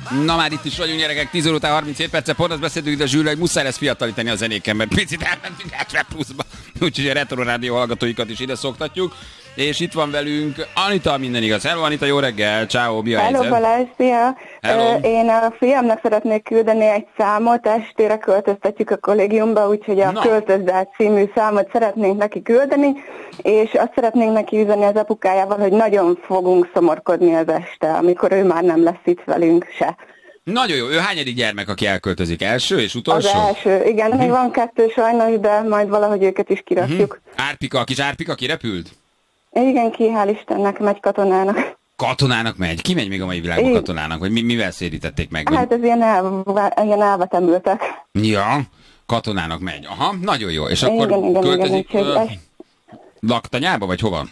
Na már itt is vagyunk, gyerekek, 10 óra után 37 perce, pont azt beszéltünk itt a Zsűrrel, hogy muszáj lesz fiatalítani a zenéken, mert picit elmentünk 70 pluszba. Úgyhogy a Retro Rádió hallgatóikat is ide szoktatjuk. És itt van velünk Anita, minden igaz. Hello Anita, jó reggel, ciao, mi a helyzet? Hello Balázs, szia! Hello. Én a fiamnak szeretnék küldeni egy számot, estére költöztetjük a kollégiumba, úgyhogy a Költözd át című számot szeretnénk neki küldeni, és azt szeretnénk neki üzenni az apukájával, hogy nagyon fogunk szomorkodni az este, amikor ő már nem lesz itt velünk se. Nagyon jó, ő hányadik gyermek, aki elköltözik? Első és utolsó? Az első, igen, még van 2 sajnos, de majd valahogy őket is kirakjuk. Árpika, a kis Árpika kirepült? Igen, ki, hál' Istennek, megy katonának. Katonának megy? Ki megy még a mai világban katonának? Vagy mivel szérítették meg? Hát ez ilyen elvetemültek. Ja, katonának megy. Aha, nagyon jó. És akkor költözik laktanyába, vagy hova?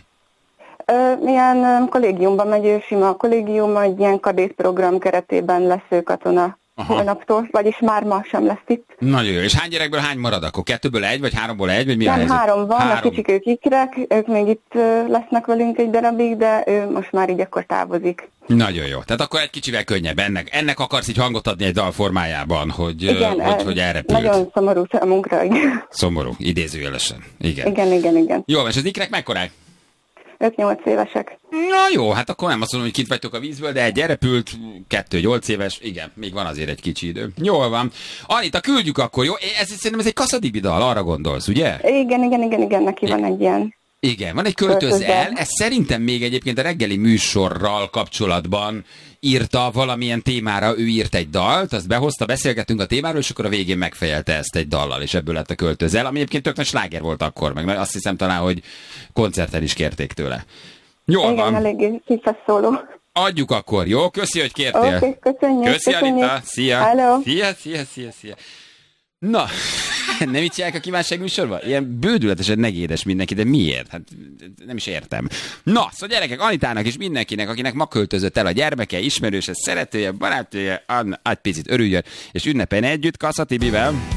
Milyen kollégiumban megy, ő sima kollégium, egy ilyen kadétprogram keretében lesz ő katona. Aha. Holnaptól, vagyis már ma sem lesz itt. Nagyon jó. És hány gyerekből hány marad akkor? 2-ből 1, vagy 3-ból 1, vagy mi a helyzet? Nem, 3 van, a kicsik ők ikrek, ők még itt lesznek velünk egy darabig, de ő most már így akkor távozik. Nagyon jó. Tehát akkor egy kicsivel könnyebb. Ennek akarsz így hangot adni egy dal formájában, hogy, igen, hogy elrepült. Nagyon szomorú számunkra, igen. Szomorú, idézőjelesen. Igen. Igen. Jó, és az ikrek mekkorák? 5-8 évesek. Na jó, hát akkor nem azt mondom, hogy kint vagytok a vízből, de egy elrepült, 2 8 éves, igen, még van azért egy kicsi idő. Jól van. Anita, küldjük akkor, jó? Szerintem ez egy kaszadibi dal, arra gondolsz, ugye? Igen, neki van egy ilyen. Igen, van egy Költözz el, ez szerintem még egyébként a reggeli műsorral kapcsolatban írta valamilyen témára, ő írt egy dalt, azt behozta, beszélgettünk a témáról, és akkor a végén megfejelte ezt egy dallal, és ebből lett a Költözz el, ami egyébként tök nagy sláger volt akkor, meg azt hiszem talán, hogy koncerten is kérték tőle. Jól van. Igen, eléggé kifesz szóló. Adjuk akkor, jó? Köszi, hogy kértél. Oké, köszönjük. Köszi, Anita. Szia. Hello. Szia. Na, nem így csinálják a kívánság műsorban? Ilyen bődületesen negédes mindenki, de miért? Hát nem is értem. Na, szóval gyerekek, Anitának és mindenkinek, akinek ma költözött el a gyermeke, ismerőse, szeretője, barátője, egy picit örüljön, és ünnepeljen együtt Kassa Tibivel.